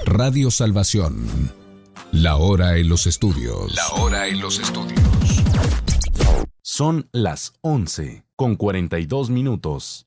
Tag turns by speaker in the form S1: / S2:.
S1: Radio Salvación. La hora en los estudios.
S2: La hora en los estudios.
S3: Son las 11:42.